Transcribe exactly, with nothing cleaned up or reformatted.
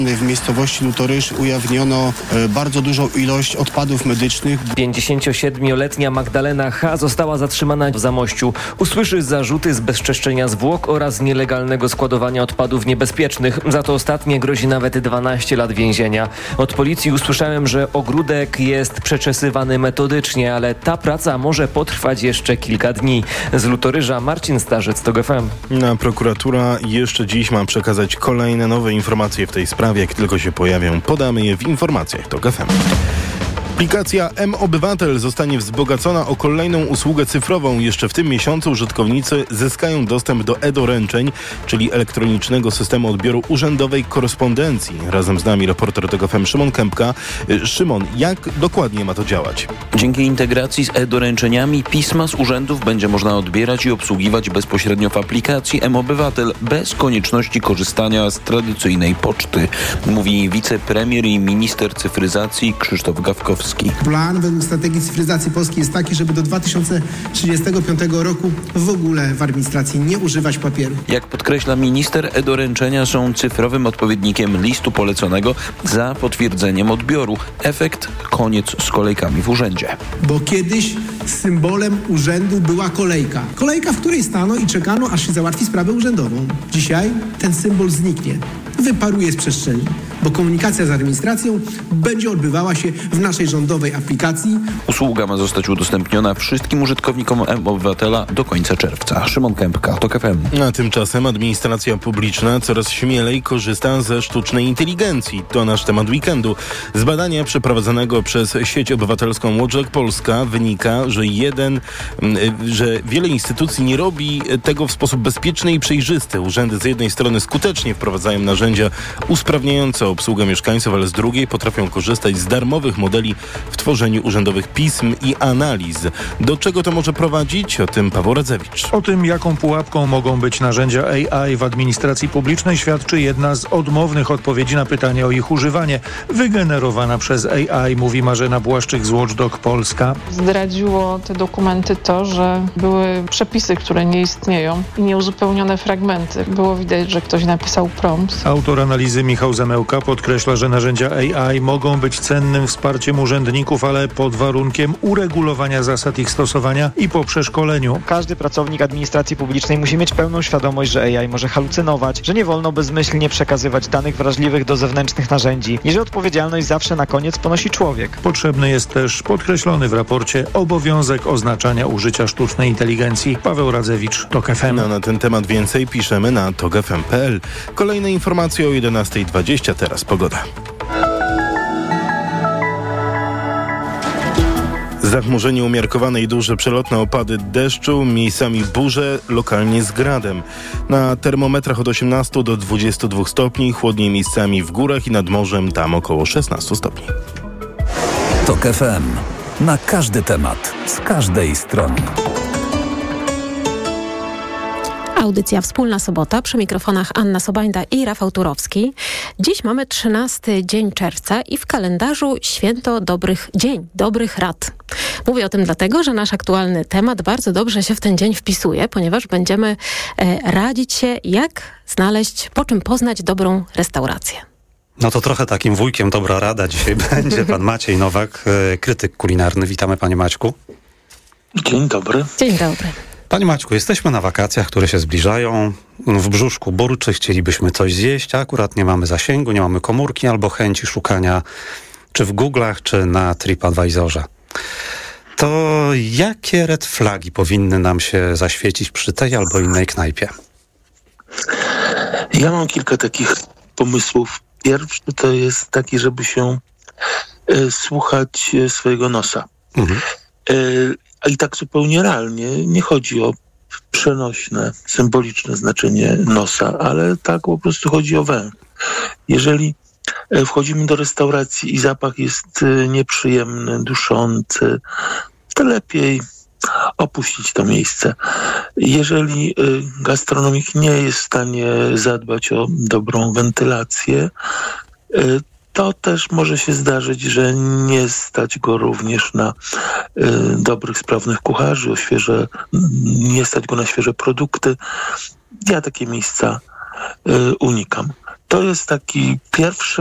W miejscowości Lutorysz ujawniono bardzo dużą ilość odpadów medycznych. pięćdziesięciosiedmioletnia Magdalena H. została zatrzymana w Zamościu. Usłyszy zarzuty zbezczeszczenia zwłok oraz nielegalnego składowania odpadów niebezpiecznych. Za to ostatnie grozi nawet dwanaście lat więzienia. Od policji usłyszałem, że ogródek jest przeczesywany metodycznie, ale ta praca może potrwać jeszcze kilka dni. Z Lutoryża Marcin Starzec, TOG F M. A prokuratura jeszcze dziś ma przekazać kolejne nowe informacje w tej sprawie. Jak tylko się pojawią, podamy je w informacjach TOG F M. Aplikacja M-Obywatel zostanie wzbogacona o kolejną usługę cyfrową. Jeszcze w tym miesiącu użytkownicy zyskają dostęp do e-doręczeń, czyli elektronicznego systemu odbioru urzędowej korespondencji. Razem z nami reporter TOG F M Szymon Kępka. Szymon, jak dokładnie ma to działać? Dzięki integracji z e-doręczeniami pisma z urzędów będzie można odbierać i obsługiwać bezpośrednio w aplikacji M-Obywatel bez konieczności korzystania z tradycyjnej poczty, mówi wicepremier i minister cyfryzacji Krzysztof Gawkowski. Plan według strategii cyfryzacji Polski jest taki, żeby do dwa tysiące trzydziestego piątego roku w ogóle w administracji nie używać papieru. Jak podkreśla minister, e-doręczenia są cyfrowym odpowiednikiem listu poleconego za potwierdzeniem odbioru. Efekt: koniec z kolejkami w urzędzie. Bo kiedyś symbolem urzędu była kolejka. Kolejka, w której stano i czekano, aż się załatwi sprawę urzędową. Dzisiaj ten symbol zniknie. Wyparuje z przestrzeni, bo komunikacja z administracją będzie odbywała się w naszej rządowej aplikacji. Usługa ma zostać udostępniona wszystkim użytkownikom M-Obywatela do końca czerwca. Szymon Kępka, TOG F M. A tymczasem administracja publiczna coraz śmielej korzysta ze sztucznej inteligencji. To nasz temat weekendu. Z badania przeprowadzonego przez sieć obywatelską Watchdog Polska wynika, że jeden, że wiele instytucji nie robi tego w sposób bezpieczny i przejrzysty. Urzędy z jednej strony skutecznie wprowadzają narzędzia usprawniające obsługę mieszkańców, ale z drugiej potrafią korzystać z darmowych modeli w tworzeniu urzędowych pism i analiz. Do czego to może prowadzić? O tym Paweł Radzewicz. O tym, jaką pułapką mogą być narzędzia A I w administracji publicznej, świadczy jedna z odmownych odpowiedzi na pytanie o ich używanie, wygenerowana przez A I, mówi Marzena Błaszczyk z Watchdog Polska. Zdradziło te dokumenty to, że były przepisy, które nie istnieją i nieuzupełnione fragmenty. Było widać, że ktoś napisał prompt. Autor analizy Michał Zamełka podkreśla, że narzędzia A I mogą być cennym wsparciem urzędników, ale pod warunkiem uregulowania zasad ich stosowania i po przeszkoleniu. Każdy pracownik administracji publicznej musi mieć pełną świadomość, że A I może halucynować, że nie wolno bezmyślnie przekazywać danych wrażliwych do zewnętrznych narzędzi i że odpowiedzialność zawsze na koniec ponosi człowiek. Potrzebny jest też podkreślony w raporcie obowiązek oznaczania użycia sztucznej inteligencji. Paweł Radzewicz, TOG F M. No, na ten temat więcej piszemy na tok f m kropka p l. Kolejne informacje o jedenasta dwadzieścia, teraz pogoda. Zachmurzenie umiarkowane i duże przelotne opady deszczu, miejscami burze, lokalnie z gradem. Na termometrach od osiemnastu do dwudziestu dwóch stopni, chłodniej miejscami w górach i nad morzem, tam około szesnastu stopni. TOG F M. Na każdy temat, z każdej strony. Audycja Wspólna Sobota, przy mikrofonach Anna Sobańda i Rafał Turowski. Dziś mamy trzynasty dzień czerwca i w kalendarzu święto dobrych dzień, dobrych rad. Mówię o tym dlatego, że nasz aktualny temat bardzo dobrze się w ten dzień wpisuje, ponieważ będziemy e, radzić się, jak znaleźć, po czym poznać dobrą restaurację. No to trochę takim wujkiem dobra rada dzisiaj będzie pan Maciej Nowak, e, krytyk kulinarny. Witamy, panie Maćku. Dzień dobry. Dzień dobry. Panie Maćku, jesteśmy na wakacjach, które się zbliżają. W brzuszku burczy, chcielibyśmy coś zjeść, a akurat nie mamy zasięgu, nie mamy komórki albo chęci szukania czy w Google'ach, czy na TripAdvisorze. To jakie red flagi powinny nam się zaświecić przy tej albo innej knajpie? Ja mam kilka takich pomysłów. Pierwszy to jest taki, żeby się y, słuchać y, swojego nosa. Mhm. Y, A i tak zupełnie realnie, nie chodzi o przenośne, symboliczne znaczenie nosa, ale tak po prostu chodzi o węch. Jeżeli wchodzimy do restauracji i zapach jest nieprzyjemny, duszący, to lepiej opuścić to miejsce. Jeżeli gastronomik nie jest w stanie zadbać o dobrą wentylację, to też może się zdarzyć, że nie stać go również na y, dobrych, sprawnych kucharzy, o świeże, nie stać go na świeże produkty. Ja takie miejsca y, unikam. To jest taki pierwszy